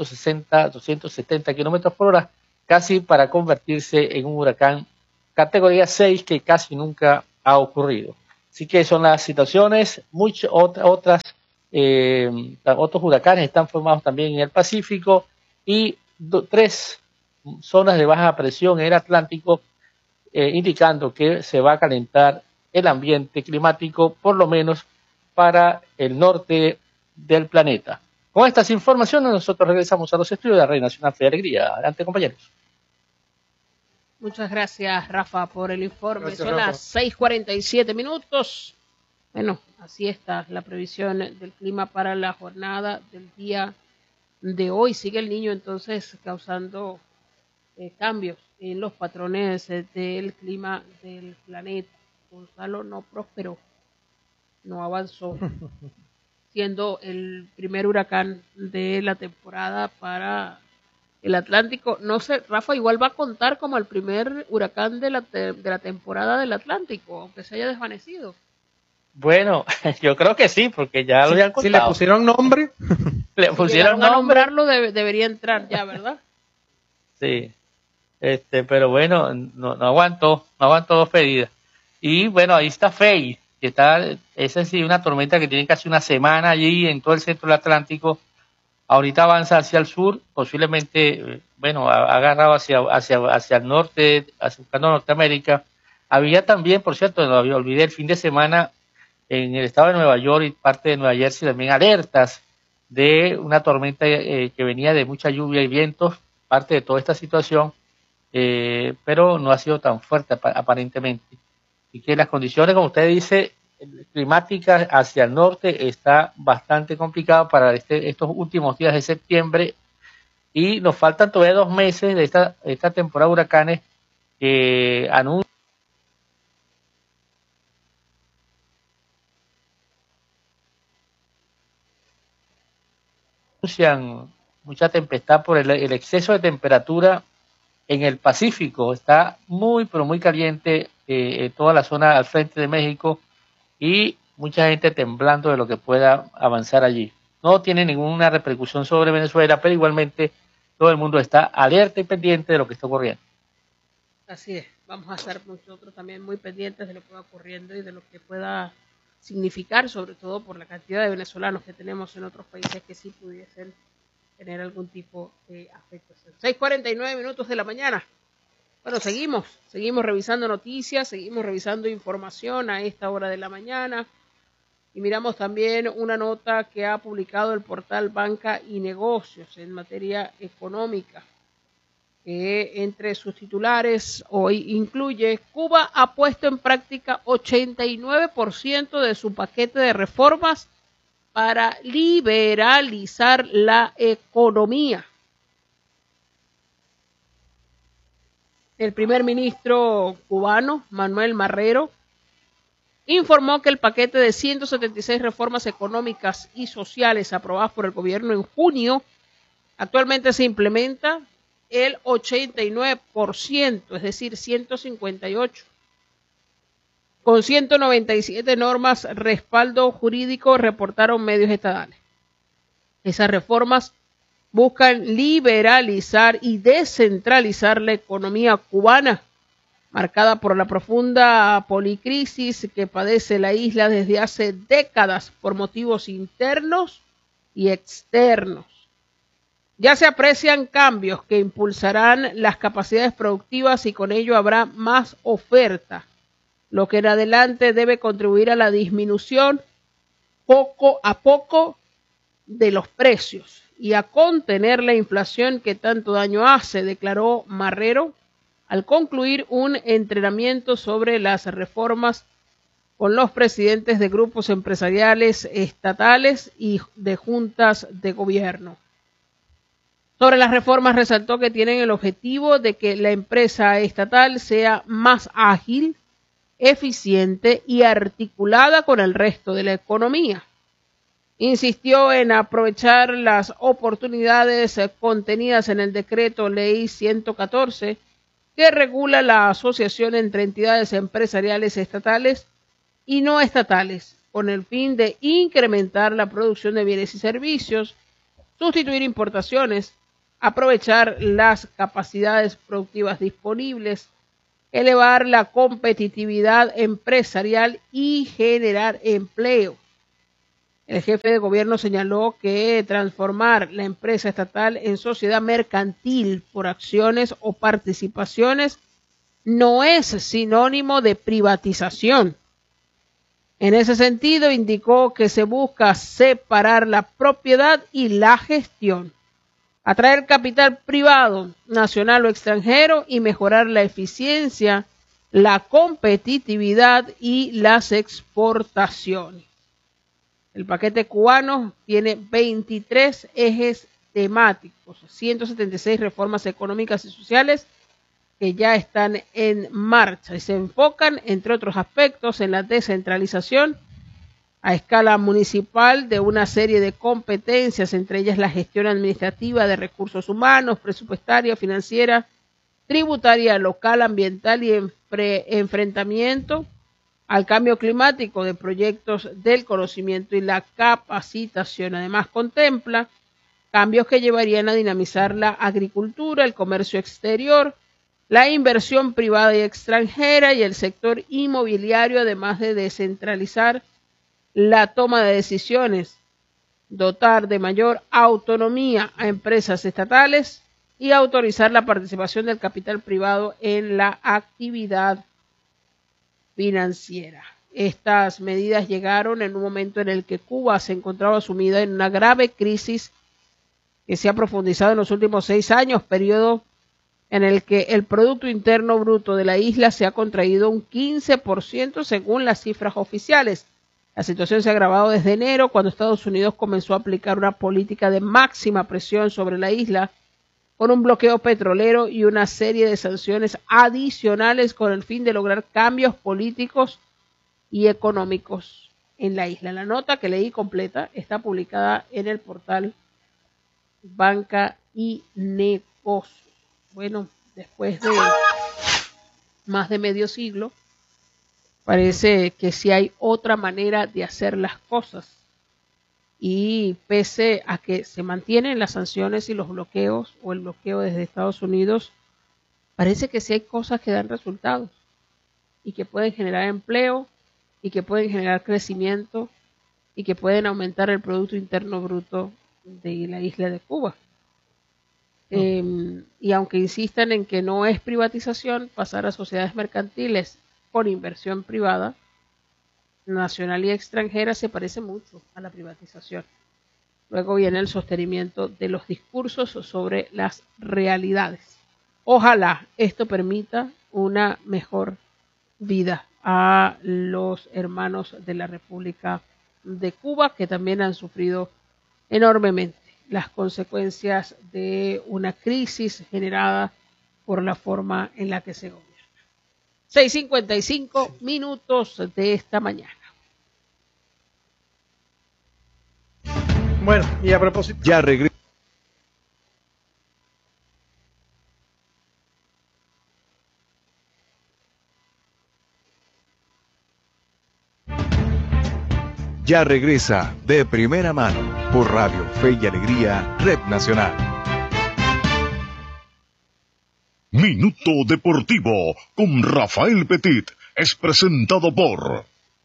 270 kilómetros por hora, casi para convertirse en un huracán categoría 6 que casi nunca ha ocurrido. Así que son las situaciones, otros huracanes están formados también en el Pacífico y 3 zonas de baja presión en el Atlántico, indicando que se va a calentar el ambiente climático, por lo menos para el norte del planeta. Con estas informaciones nosotros regresamos a los estudios de la Radio Nacional Fe y Alegría. Adelante, compañeros. Muchas gracias, Rafa, por el informe. Gracias, Son Rafa. las 6:47 minutos. Bueno, así está la previsión del clima para la jornada del día de hoy. Sigue el niño entonces causando cambios en los patrones del clima del planeta. Gonzalo no prosperó, no avanzó, siendo el primer huracán de la temporada para el Atlántico. No sé, Rafa, igual va a contar como el primer huracán de la temporada del Atlántico, aunque se haya desvanecido. Bueno, yo creo que sí, porque ya lo habían contado. Si le pusieron nombre. Le pusieron Llegaron a nombre. nombrarlo, debería entrar ya, ¿verdad? Sí, pero bueno, no aguantó 2 pedidas. Y bueno, ahí está Faye, que esa sí, una tormenta que tiene casi una semana allí en todo el centro del Atlántico. Ahorita avanza hacia el sur, posiblemente, ha agarrado hacia el norte, buscando Norteamérica. Había también, por cierto, olvidé el fin de semana en el estado de Nueva York y parte de Nueva Jersey también alertas de una tormenta que venía de mucha lluvia y vientos, parte de toda esta situación, pero no ha sido tan fuerte aparentemente. Y que las condiciones, como usted dice, climáticas hacia el norte está bastante complicado para estos últimos días de septiembre, y nos faltan todavía 2 meses de esta temporada de huracanes que anuncian mucha tempestad por el exceso de temperatura en el Pacífico. Está muy, pero muy caliente toda la zona al frente de México, y mucha gente temblando de lo que pueda avanzar allí. No tiene ninguna repercusión sobre Venezuela, pero igualmente todo el mundo está alerta y pendiente de lo que está ocurriendo. Así es, vamos a estar nosotros también muy pendientes de lo que va ocurriendo y de lo que pueda significar, sobre todo por la cantidad de venezolanos que tenemos en otros países que sí pudiesen tener algún tipo de afectación. 6:49 minutos de la mañana. Bueno, seguimos revisando noticias, seguimos revisando información a esta hora de la mañana, y miramos también una nota que ha publicado el portal Banca y Negocios en materia económica, que entre sus titulares hoy incluye: Cuba ha puesto en práctica 89% de su paquete de reformas para liberalizar la economía. El primer ministro cubano, Manuel Marrero, informó que el paquete de 176 reformas económicas y sociales aprobadas por el gobierno en junio actualmente se implementa el 89%, es decir, 158, con 197 normas respaldo jurídico, reportaron medios estatales. Esas reformas buscan liberalizar y descentralizar la economía cubana, marcada por la profunda policrisis que padece la isla desde hace décadas por motivos internos y externos. Ya se aprecian cambios que impulsarán las capacidades productivas y con ello habrá más oferta, lo que en adelante debe contribuir a la disminución poco a poco de los precios y a contener la inflación que tanto daño hace, declaró Marrero al concluir un entrenamiento sobre las reformas con los presidentes de grupos empresariales estatales y de juntas de gobierno. Sobre las reformas resaltó que tienen el objetivo de que la empresa estatal sea más ágil, eficiente y articulada con el resto de la economía. Insistió en aprovechar las oportunidades contenidas en el decreto ley 114 que regula la asociación entre entidades empresariales estatales y no estatales, con el fin de incrementar la producción de bienes y servicios, sustituir importaciones, aprovechar las capacidades productivas disponibles, elevar la competitividad empresarial y generar empleo. El jefe de gobierno señaló que transformar la empresa estatal en sociedad mercantil por acciones o participaciones no es sinónimo de privatización. En ese sentido, indicó que se busca separar la propiedad y la gestión, atraer capital privado, nacional o extranjero, y mejorar la eficiencia, la competitividad y las exportaciones. El paquete cubano tiene 23 ejes temáticos, 176 reformas económicas y sociales que ya están en marcha y se enfocan, entre otros aspectos, en la descentralización a escala municipal de una serie de competencias, entre ellas la gestión administrativa de recursos humanos, presupuestaria, financiera, tributaria, local, ambiental y enfrentamiento al cambio climático, de proyectos del conocimiento y la capacitación. Además, contempla cambios que llevarían a dinamizar la agricultura, el comercio exterior, la inversión privada y extranjera y el sector inmobiliario, además de descentralizar la toma de decisiones, dotar de mayor autonomía a empresas estatales y autorizar la participación del capital privado en la actividad financiera. Estas medidas llegaron en un momento en el que Cuba se encontraba sumida en una grave crisis que se ha profundizado en los últimos 6 años, periodo en el que el Producto Interno Bruto de la isla se ha contraído un 15% según las cifras oficiales. La situación se ha agravado desde enero, cuando Estados Unidos comenzó a aplicar una política de máxima presión sobre la isla, con un bloqueo petrolero y una serie de sanciones adicionales con el fin de lograr cambios políticos y económicos en la isla. La nota que leí completa está publicada en el portal Banca y Negocios. Bueno, después de más de medio siglo, parece que sí hay otra manera de hacer las cosas. Y pese a que se mantienen las sanciones y los bloqueos, o el bloqueo desde Estados Unidos, parece que sí hay cosas que dan resultados y que pueden generar empleo y que pueden generar crecimiento y que pueden aumentar el Producto Interno Bruto de la isla de Cuba. Y aunque insistan en que no es privatización, pasar a sociedades mercantiles con inversión privada, nacional y extranjera, se parece mucho a la privatización. Luego viene el sostenimiento de los discursos sobre las realidades. Ojalá esto permita una mejor vida a los hermanos de la República de Cuba, que también han sufrido enormemente las consecuencias de una crisis generada por la forma en la que se gobierna. 6:55 minutos de esta mañana. Bueno, y a propósito... Ya regreso. Ya regresa de primera mano por Radio Fe y Alegría, Red Nacional. Minuto Deportivo con Rafael Petit es presentado por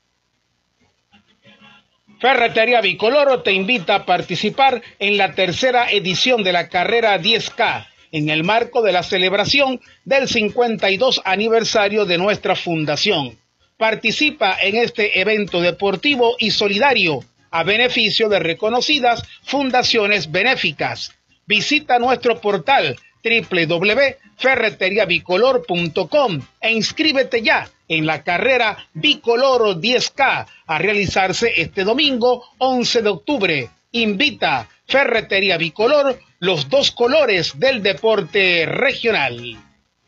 Ferretería Bicoloro te invita a participar en la tercera edición de la carrera 10K en el marco de la celebración del 52 aniversario de nuestra fundación. Participa en este evento deportivo y solidario a beneficio de reconocidas fundaciones benéficas. Visita nuestro portal www.ferreteriabicolor.com e inscríbete ya en la carrera Bicoloro 10K a realizarse este domingo 11 de octubre. Invita Ferretería Bicolor, los 2 colores del deporte regional.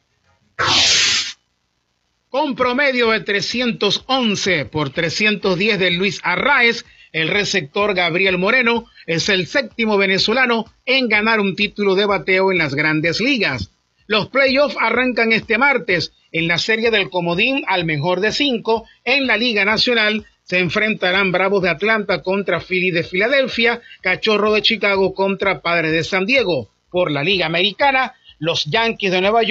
Con promedio de 311 por 310 de Luis Arraez, el receptor Gabriel Moreno es el 7º venezolano en ganar un título de bateo en las Grandes Ligas. Los playoffs arrancan este martes. En la serie del comodín al mejor de 5, en la Liga Nacional se enfrentarán Bravos de Atlanta contra Phillies de Filadelfia, Cachorro de Chicago contra Padres de San Diego. Por la Liga Americana, los Yankees de Nueva York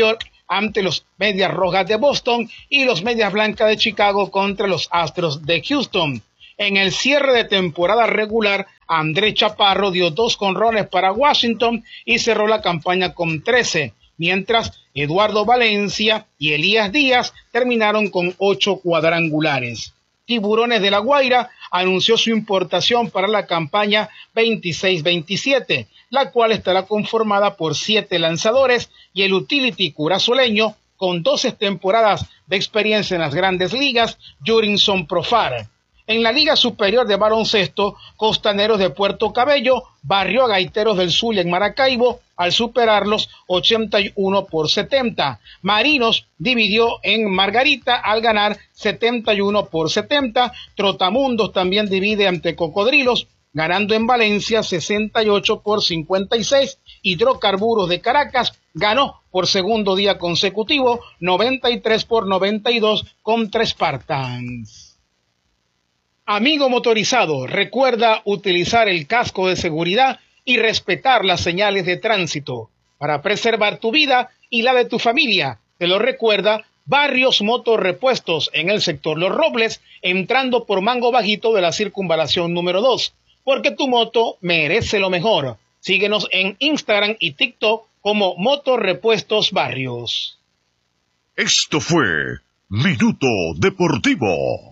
ante los Medias Rojas de Boston y los Medias Blancas de Chicago contra los Astros de Houston. En el cierre de temporada regular, Andrés Chaparro dio 2 jonrones para Washington y cerró la campaña con 13, mientras Eduardo Valencia y Elías Díaz terminaron con 8 cuadrangulares. Tiburones de La Guaira anunció su importación para la campaña 26-27, la cual estará conformada por 7 lanzadores y el utility curazoleño con 12 temporadas de experiencia en las grandes ligas, Jurinson Profar. En la Liga Superior de Baloncesto, Costaneros de Puerto Cabello barrió a Gaiteros del Zulia en Maracaibo al superarlos 81-70. Marinos dividió en Margarita al ganar 71-70. Trotamundos también divide ante Cocodrilos, ganando en Valencia 68-56. Hidrocarburos de Caracas ganó por segundo día consecutivo 93-92 contra Spartans. Amigo motorizado, recuerda utilizar el casco de seguridad y respetar las señales de tránsito para preservar tu vida y la de tu familia. Te lo recuerda Barrios Motorrepuestos en el sector Los Robles, entrando por Mango Bajito de la circunvalación número 2, porque tu moto merece lo mejor. Síguenos en Instagram y TikTok como Motorrepuestos Barrios. Esto fue Minuto Deportivo.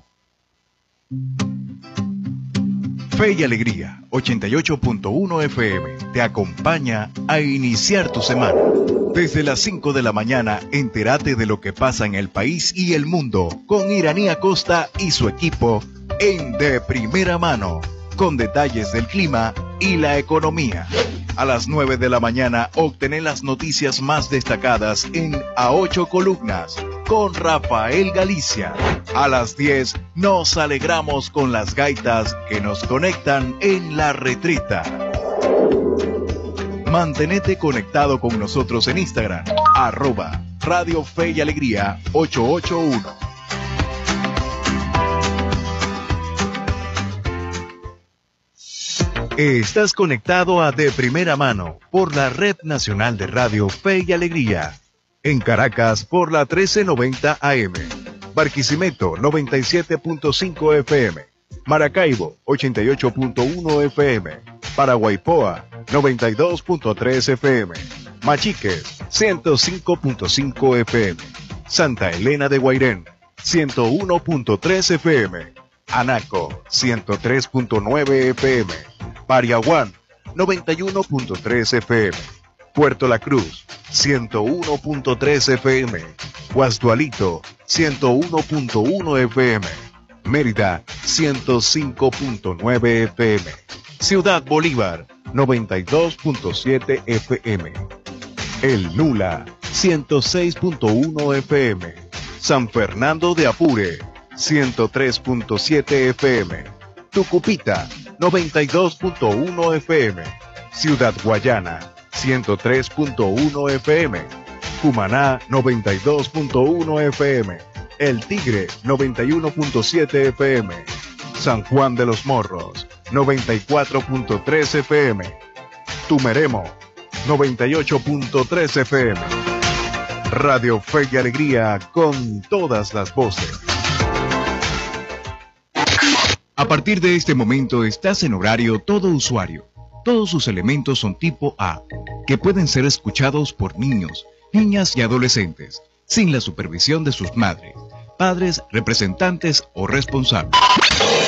Fe y Alegría 88.1 FM te acompaña a iniciar tu semana. Desde las 5 de la mañana, entérate de lo que pasa en el país y el mundo con Iraní Acosta y su equipo en De Primera Mano, con detalles del clima y la economía. A las 9 de la mañana, obtener las noticias más destacadas en A 8 Columnas con Rafael Galicia. A las 10 nos alegramos con las gaitas que nos conectan en La Retreta. Mantenete conectado con nosotros en Instagram, @Radio Fe y Alegría 881. Estás conectado a De Primera Mano por la Red Nacional de Radio Fe y Alegría. En Caracas por la 1390 AM. Barquisimeto 97.5 FM. Maracaibo 88.1 FM. Paraguaypoa 92.3 FM. Machiques 105.5 FM. Santa Elena de Guairén 101.3 FM. Anaco 103.9 FM. Pariaguán 91.3 FM. Puerto La Cruz 101.3 FM. Guasdualito 101.1 FM. Mérida 105.9 FM. Ciudad Bolívar 92.7 FM. El Nula 106.1 FM. San Fernando de Apure 103.7 FM. Tucupita 92.1 FM. Ciudad Guayana 103.1 FM. Cumaná 92.1 FM. El Tigre 91.7 FM. San Juan de los Morros 94.3 FM. Tumeremo 98.3 FM. Radio Fe y Alegría con todas las voces. A partir de este momento estás en horario todo usuario. Todos sus elementos son tipo A, que pueden ser escuchados por niños, niñas y adolescentes, sin la supervisión de sus madres, padres, representantes o responsables.